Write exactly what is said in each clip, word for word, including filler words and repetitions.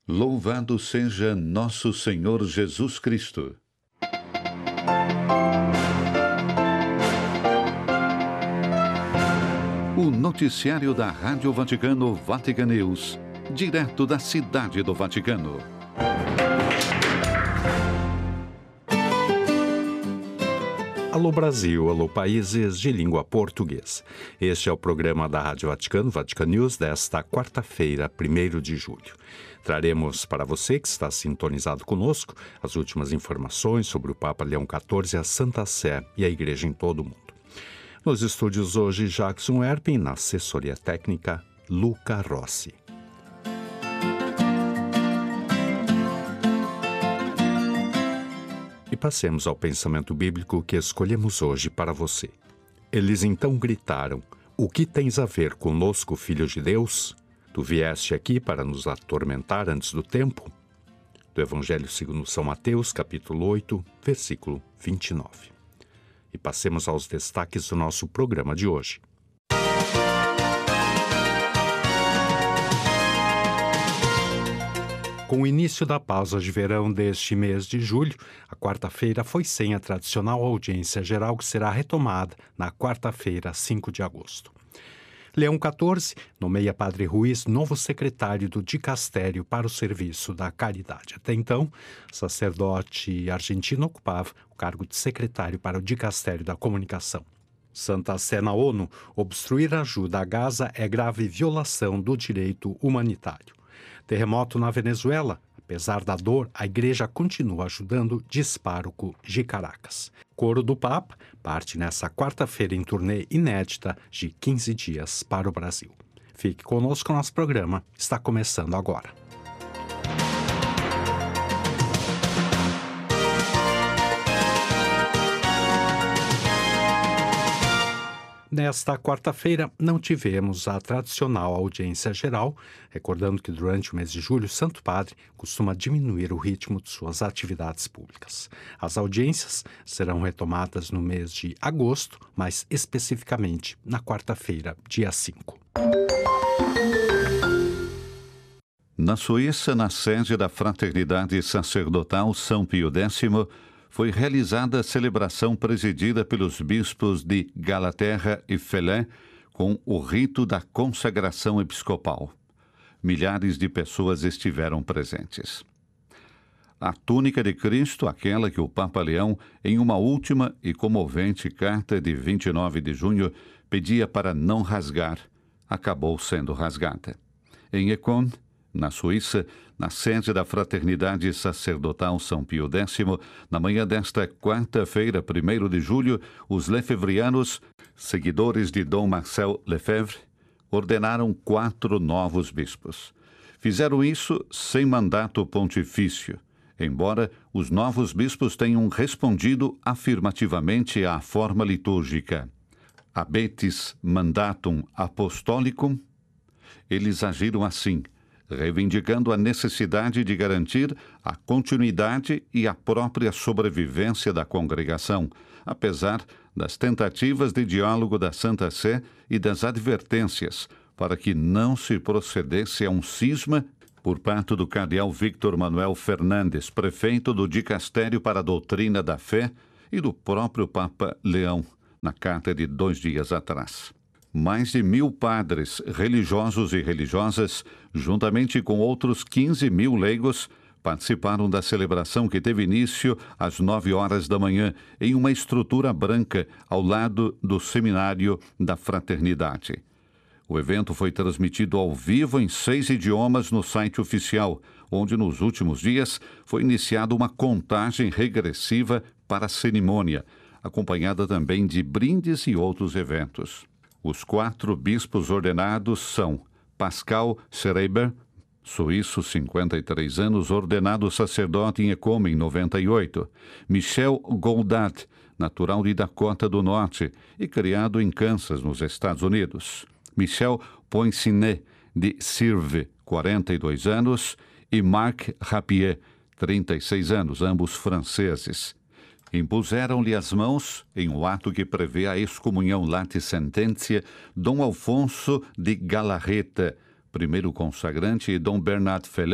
Louvado seja nosso Senhor Jesus Cristo. O noticiário da Rádio Vaticano Vatican News, direto da Cidade do Vaticano. Alô Brasil, alô países de língua portuguesa. Este é o programa da Rádio Vaticano, Vatican News, desta quarta-feira, primeiro de julho. Traremos para você que está sintonizado conosco as últimas informações sobre o Papa Leão quatorze, a Santa Sé e a Igreja em todo o mundo. Nos estúdios hoje, Jackson Erpin, na assessoria técnica, Luca Rossi. E passemos ao pensamento bíblico que escolhemos hoje para você. Eles então gritaram: "O que tens a ver conosco, Filho de Deus? Tu vieste aqui para nos atormentar antes do tempo?" Do Evangelho segundo São Mateus, capítulo oito, versículo vinte e nove. E passemos aos destaques do nosso programa de hoje. Com o início da pausa de verão deste mês de julho, a quarta-feira foi sem a tradicional audiência geral que será retomada na quarta-feira, cinco de agosto. Leão quatorze nomeia Padre Ruiz novo secretário do Dicastério para o Serviço da Caridade. Até então, o sacerdote argentino ocupava o cargo de secretário para o Dicastério da Comunicação. Santa Sé na ONU: obstruir a ajuda a Gaza é grave violação do direito humanitário. Terremoto na Venezuela: apesar da dor, a Igreja continua ajudando, diz pároco de Caracas. Coro do Papa parte nessa quarta-feira em turnê inédita de quinze dias para o Brasil. Fique conosco, nosso programa está começando agora. Nesta quarta-feira, não tivemos a tradicional audiência geral, recordando que durante o mês de julho, o Santo Padre costuma diminuir o ritmo de suas atividades públicas. As audiências serão retomadas no mês de agosto, mais especificamente na quarta-feira, dia cinco. Na Suíça, na sede da Fraternidade Sacerdotal São Pio X, foi realizada a celebração presidida pelos bispos de Galaterra e Felé com o rito da consagração episcopal. Milhares de pessoas estiveram presentes. A túnica de Cristo, aquela que o Papa Leão, em uma última e comovente carta de vinte e nove de junho, pedia para não rasgar, acabou sendo rasgada. Em Econ, na Suíça, na sede da Fraternidade Sacerdotal São Pio X, na manhã desta quarta-feira, primeiro de julho, os lefevrianos, seguidores de Dom Marcel Lefebvre, ordenaram quatro novos bispos. Fizeram isso sem mandato pontifício, embora os novos bispos tenham respondido afirmativamente à forma litúrgica. Habetis mandatum apostolicum. Eles agiram assim, reivindicando a necessidade de garantir a continuidade e a própria sobrevivência da congregação, apesar das tentativas de diálogo da Santa Sé e das advertências para que não se procedesse a um cisma por parte do cardeal Víctor Manuel Fernandes, prefeito do Dicastério para a Doutrina da Fé, e do próprio Papa Leão, na carta de dois dias atrás. Mais de mil padres, religiosos e religiosas, juntamente com outros quinze mil leigos, participaram da celebração que teve início às nove horas da manhã, em uma estrutura branca, ao lado do Seminário da Fraternidade. O evento foi transmitido ao vivo em seis idiomas no site oficial, onde nos últimos dias foi iniciada uma contagem regressiva para a cerimônia, acompanhada também de brindes e outros eventos. Os quatro bispos ordenados são Pascal Schreiber, suíço, cinquenta e três anos, ordenado sacerdote em Ecom em noventa e oito. Michel Goldat, natural de Dakota do Norte e criado em Kansas, nos Estados Unidos. Michel Poincinet, de Sirve, quarenta e dois anos, e Marc Rapier, trinta e seis anos, ambos franceses. Impuseram-lhe as mãos, em um ato que prevê a excomunhão late sententia, Dom Alfonso de Galarreta, primeiro consagrante, e Dom Bernard Felé,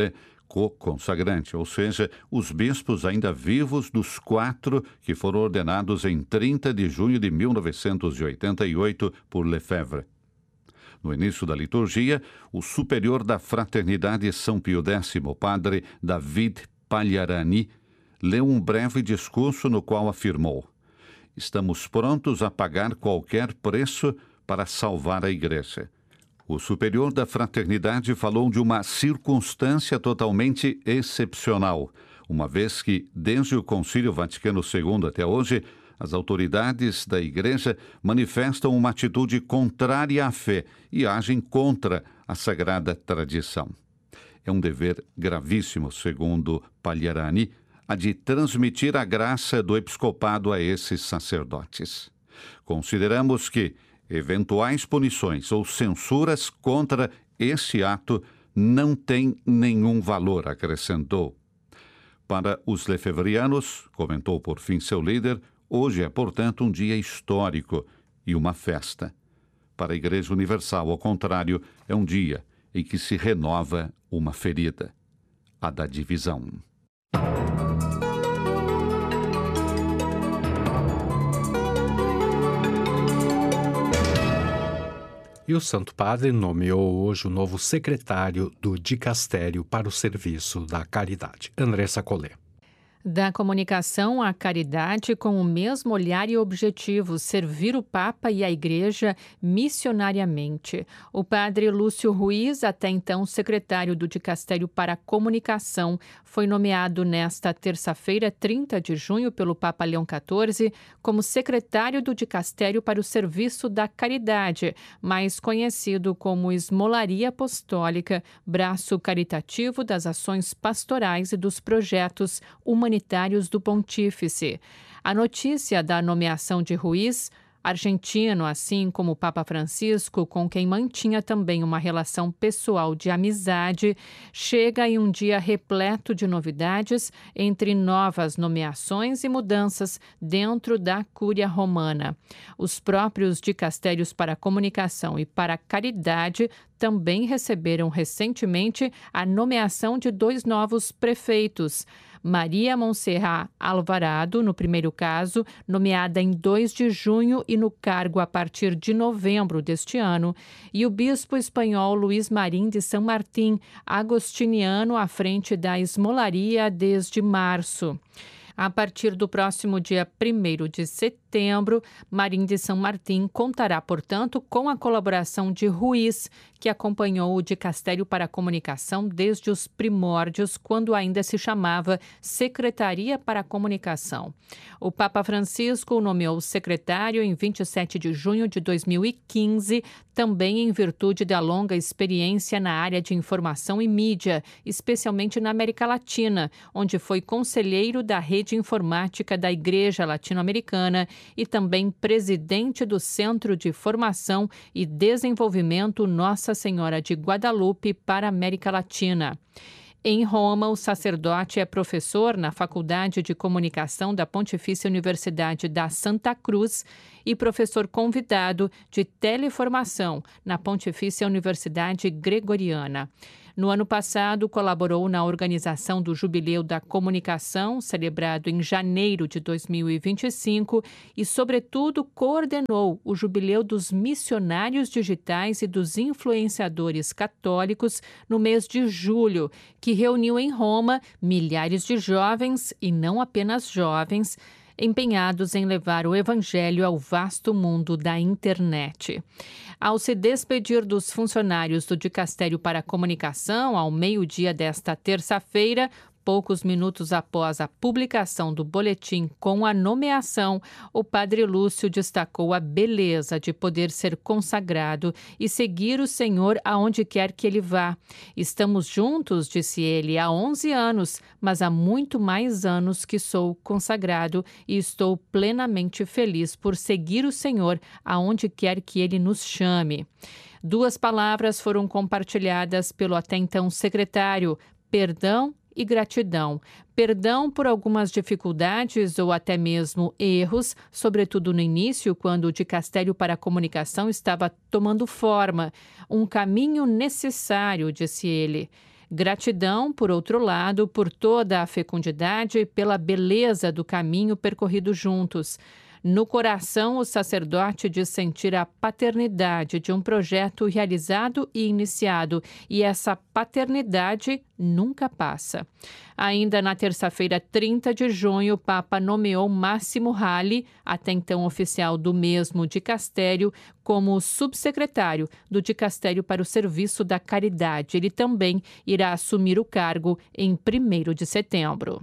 co-consagrante, ou seja, os bispos ainda vivos dos quatro que foram ordenados em trinta de junho de mil novecentos e oitenta e oito por Lefebvre. No início da liturgia, o superior da Fraternidade São Pio X, padre David Pagliarani, leu um breve discurso no qual afirmou: estamos prontos a pagar qualquer preço para salvar a Igreja. O superior da Fraternidade falou de uma circunstância totalmente excepcional, uma vez que, desde o Concílio Vaticano segundo até hoje, as autoridades da Igreja manifestam uma atitude contrária à fé e agem contra a sagrada tradição. É um dever gravíssimo, segundo Pagliarani, a de transmitir a graça do episcopado a esses sacerdotes. Consideramos que eventuais punições ou censuras contra esse ato não têm nenhum valor, acrescentou. Para os lefevrianos, comentou por fim seu líder, hoje é, portanto, um dia histórico e uma festa. Para a Igreja Universal, ao contrário, é um dia em que se renova uma ferida, a da divisão. E o Santo Padre nomeou hoje o novo secretário do Dicastério para o Serviço da Caridade, Andressa Collet. Da comunicação à caridade com o mesmo olhar e objetivo, servir o Papa e a Igreja missionariamente. O padre Lúcio Ruiz, até então secretário do Dicastério para a Comunicação, foi nomeado nesta terça-feira, trinta de junho, pelo Papa Leão quatorze, como secretário do Dicastério para o Serviço da Caridade, mais conhecido como Esmolaria Apostólica, braço caritativo das ações pastorais e dos projetos humanitários humanitários do Pontífice. A notícia da nomeação de Ruiz, argentino, assim como o Papa Francisco, com quem mantinha também uma relação pessoal de amizade, chega em um dia repleto de novidades, entre novas nomeações e mudanças dentro da Cúria Romana. Os próprios dicastérios para a comunicação e para a caridade também receberam recentemente a nomeação de dois novos prefeitos. Maria Montserrat Alvarado, no primeiro caso, nomeada em dois de junho e no cargo a partir de novembro deste ano, e o bispo espanhol Luís Marim de São Martim, agostiniano, à frente da Esmolaria desde março. A partir do próximo dia primeiro de setembro, Marim de São Martim contará, portanto, com a colaboração de Ruiz, que acompanhou o Dicastério para a Comunicação desde os primórdios, quando ainda se chamava Secretaria para a Comunicação. O Papa Francisco o nomeou secretário em vinte e sete de junho de dois mil e quinze, também em virtude da longa experiência na área de informação e mídia, especialmente na América Latina, onde foi conselheiro da Rede Informática da Igreja Latino-Americana e também presidente do Centro de Formação e Desenvolvimento Nossa Senhora de Guadalupe para a América Latina. Em Roma, o sacerdote é professor na Faculdade de Comunicação da Pontifícia Universidade da Santa Cruz e professor convidado de teleformação na Pontifícia Universidade Gregoriana. No ano passado, colaborou na organização do Jubileu da Comunicação, celebrado em janeiro de dois mil e vinte e cinco, e, sobretudo, coordenou o Jubileu dos Missionários Digitais e dos Influenciadores Católicos no mês de julho, que reuniu em Roma milhares de jovens, e não apenas jovens, empenhados em levar o Evangelho ao vasto mundo da internet. Ao se despedir dos funcionários do Dicastério para a Comunicação, ao meio-dia desta terça-feira, poucos minutos após a publicação do boletim com a nomeação, o padre Lúcio destacou a beleza de poder ser consagrado e seguir o Senhor aonde quer que ele vá. Estamos juntos, disse ele, há onze anos, mas há muito mais anos que sou consagrado e estou plenamente feliz por seguir o Senhor aonde quer que ele nos chame. Duas palavras foram compartilhadas pelo até então secretário: perdão e gratidão. Perdão por algumas dificuldades ou até mesmo erros, sobretudo no início, quando o Dicastério para a Comunicação estava tomando forma. Um caminho necessário, disse ele. Gratidão, por outro lado, por toda a fecundidade e pela beleza do caminho percorrido juntos. No coração, o sacerdote diz sentir a paternidade de um projeto realizado e iniciado, e essa paternidade nunca passa. Ainda na terça-feira, trinta de junho, o Papa nomeou Máximo Ralli, até então oficial do mesmo dicastério, como subsecretário do dicastério para o serviço da caridade. Ele também irá assumir o cargo em primeiro de setembro.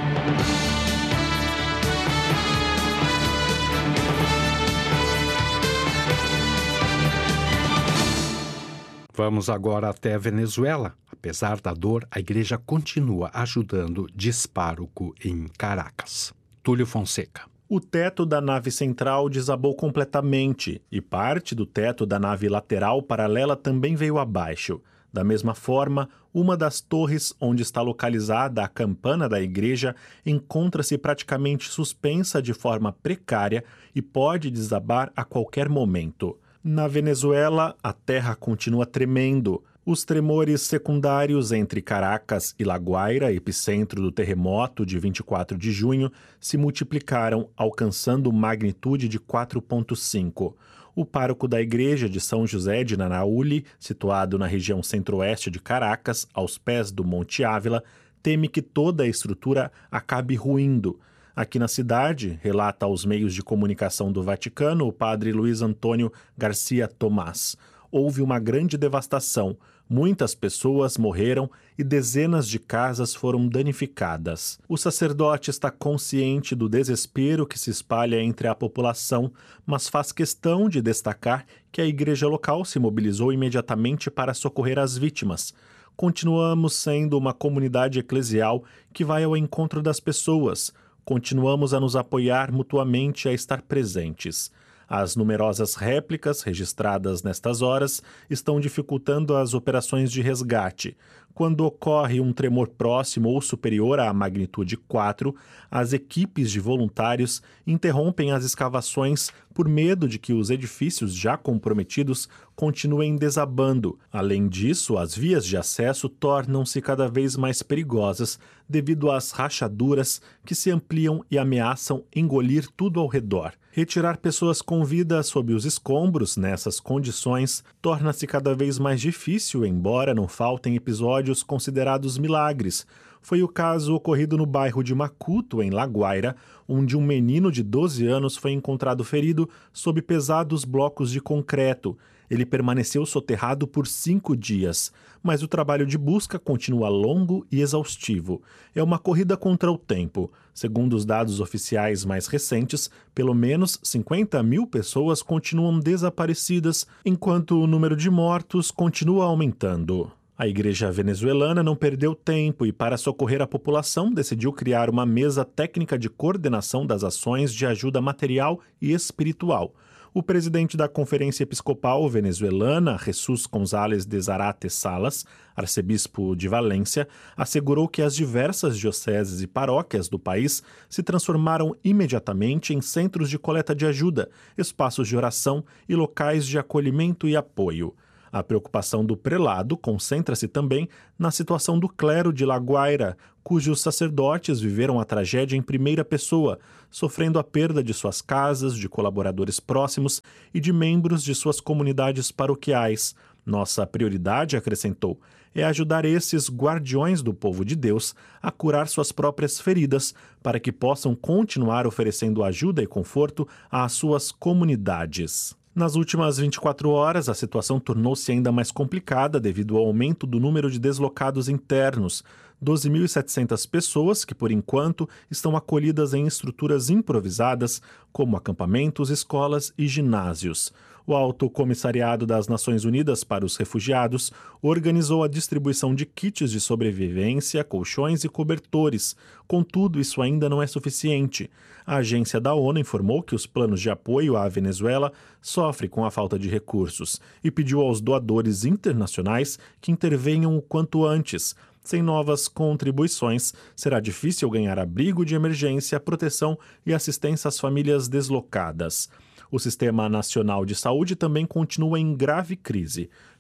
Vamos agora até a Venezuela. Apesar da dor, a igreja continua ajudando dispároco em Caracas. Túlio Fonseca. O teto da nave central desabou completamente e parte do teto da nave lateral paralela também veio abaixo. Da mesma forma, uma das torres onde está localizada a campana da igreja encontra-se praticamente suspensa de forma precária e pode desabar a qualquer momento. Na Venezuela, a terra continua tremendo. Os tremores secundários entre Caracas e La Guaira, epicentro do terremoto de vinte e quatro de junho, se multiplicaram, alcançando magnitude de quatro ponto cinco. O pároco da igreja de São José de Nanauli, situado na região centro-oeste de Caracas, aos pés do Monte Ávila, teme que toda a estrutura acabe ruindo. Aqui na cidade, relata aos meios de comunicação do Vaticano o padre Luiz Antônio Garcia Tomás, houve uma grande devastação, muitas pessoas morreram e dezenas de casas foram danificadas. O sacerdote está consciente do desespero que se espalha entre a população, mas faz questão de destacar que a igreja local se mobilizou imediatamente para socorrer as vítimas. Continuamos sendo uma comunidade eclesial que vai ao encontro das pessoas. Continuamos a nos apoiar mutuamente, a estar presentes. As numerosas réplicas registradas nestas horas estão dificultando as operações de resgate. Quando ocorre um tremor próximo ou superior à magnitude quatro, as equipes de voluntários interrompem as escavações por medo de que os edifícios já comprometidos continuem desabando. Além disso, as vias de acesso tornam-se cada vez mais perigosas devido às rachaduras que se ampliam e ameaçam engolir tudo ao redor. Retirar pessoas com vida sob os escombros nessas condições torna-se cada vez mais difícil, embora não faltem episódios considerados milagres. Foi o caso ocorrido no bairro de Macuto, em La Guaira, onde um menino de doze anos foi encontrado ferido sob pesados blocos de concreto. Ele permaneceu soterrado por cinco dias, mas o trabalho de busca continua longo e exaustivo. É uma corrida contra o tempo. Segundo os dados oficiais mais recentes, pelo menos cinquenta mil pessoas continuam desaparecidas, enquanto o número de mortos continua aumentando. A igreja venezuelana não perdeu tempo e, para socorrer a população, decidiu criar uma mesa técnica de coordenação das ações de ajuda material e espiritual. O presidente da Conferência Episcopal Venezuelana, Jesus González de Zarate Salas, arcebispo de Valência, assegurou que as diversas dioceses e paróquias do país se transformaram imediatamente em centros de coleta de ajuda, espaços de oração e locais de acolhimento e apoio. A preocupação do prelado concentra-se também na situação do clero de La Guaira, cujos sacerdotes viveram a tragédia em primeira pessoa, sofrendo a perda de suas casas, de colaboradores próximos e de membros de suas comunidades paroquiais. Nossa prioridade, acrescentou, é ajudar esses guardiões do povo de Deus a curar suas próprias feridas, para que possam continuar oferecendo ajuda e conforto às suas comunidades. Nas últimas vinte e quatro horas, a situação tornou-se ainda mais complicada devido ao aumento do número de deslocados internos. doze mil e setecentas pessoas que, por enquanto, estão acolhidas em estruturas improvisadas, como acampamentos, escolas e ginásios. O Alto Comissariado das Nações Unidas para os Refugiados organizou a distribuição de kits de sobrevivência, colchões e cobertores. Contudo, isso ainda não é suficiente. A agência da ONU informou que os planos de apoio à Venezuela sofrem com a falta de recursos e pediu aos doadores internacionais que intervenham o quanto antes. Sem novas contribuições, será difícil ganhar abrigo de emergência, proteção e assistência às famílias deslocadas. O Sistema Nacional de Saúde também continua em grave crise.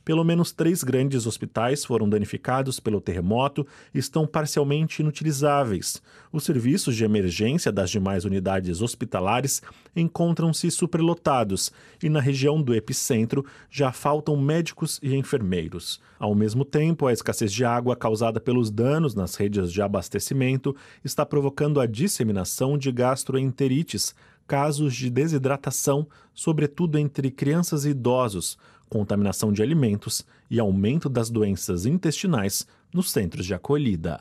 Pelo menos três grandes hospitais foram danificados pelo terremoto e estão parcialmente inutilizáveis. Os serviços de emergência das demais unidades hospitalares encontram-se superlotados e na região do epicentro já faltam médicos e enfermeiros. Ao mesmo tempo, a escassez de água causada pelos danos nas redes de abastecimento está provocando a disseminação de gastroenterites, casos de desidratação, sobretudo entre crianças e idosos, contaminação de alimentos e aumento das doenças intestinais nos centros de acolhida.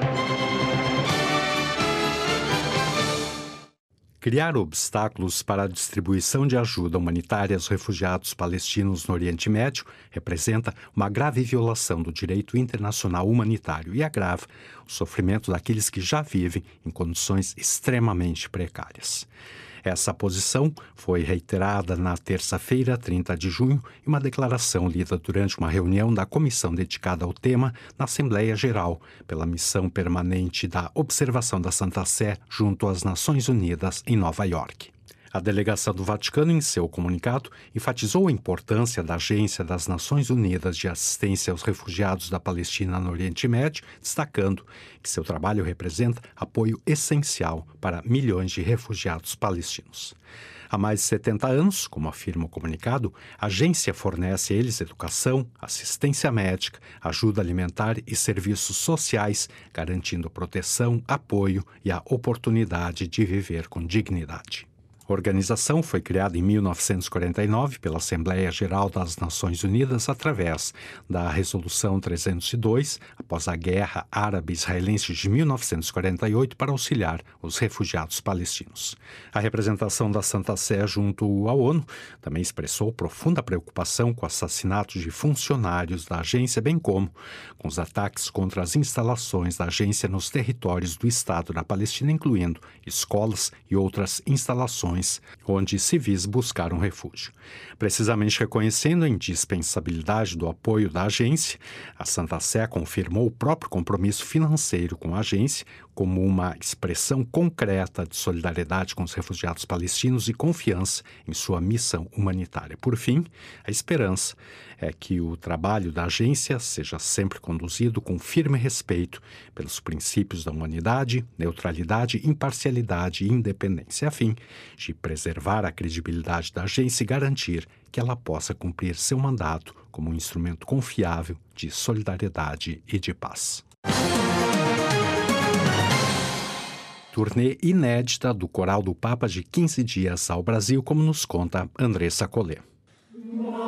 Criar obstáculos para a distribuição de ajuda humanitária aos refugiados palestinos no Oriente Médio representa uma grave violação do direito internacional humanitário e agrava o sofrimento daqueles que já vivem em condições extremamente precárias. Essa posição foi reiterada na terça-feira, trinta de junho, em uma declaração lida durante uma reunião da comissão dedicada ao tema na Assembleia Geral, pela Missão Permanente da Observação da Santa Sé junto às Nações Unidas em Nova York. A delegação do Vaticano, em seu comunicado, enfatizou a importância da Agência das Nações Unidas de Assistência aos Refugiados da Palestina no Oriente Médio, destacando que seu trabalho representa apoio essencial para milhões de refugiados palestinos. Há mais de setenta anos, como afirma o comunicado, a agência fornece a eles educação, assistência médica, ajuda alimentar e serviços sociais, garantindo proteção, apoio e a oportunidade de viver com dignidade. A organização foi criada em mil novecentos e quarenta e nove pela Assembleia Geral das Nações Unidas através da Resolução trezentos e dois, após a Guerra Árabe-Israelense de mil novecentos e quarenta e oito, para auxiliar os refugiados palestinos. A representação da Santa Sé junto à ONU também expressou profunda preocupação com assassinatos de funcionários da agência, bem como com os ataques contra as instalações da agência nos territórios do Estado da Palestina, incluindo escolas e outras instalações onde civis buscaram refúgio. Precisamente reconhecendo a indispensabilidade do apoio da agência, a Santa Sé confirmou o próprio compromisso financeiro com a agência como uma expressão concreta de solidariedade com os refugiados palestinos e confiança em sua missão humanitária. Por fim, a esperança é que o trabalho da agência seja sempre conduzido com firme respeito pelos princípios da humanidade, neutralidade, imparcialidade e independência, a fim de preservar a credibilidade da agência e garantir que ela possa cumprir seu mandato como um instrumento confiável de solidariedade e de paz. Turnê inédita do Coral do Papa de quinze dias ao Brasil, como nos conta Andressa Collet.